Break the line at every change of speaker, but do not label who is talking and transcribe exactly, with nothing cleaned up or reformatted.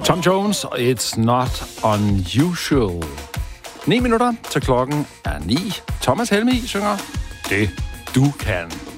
Tom Jones, It's Not Unusual. Ni minutter til klokken er ni. Thomas Helmig synger Det, du kan.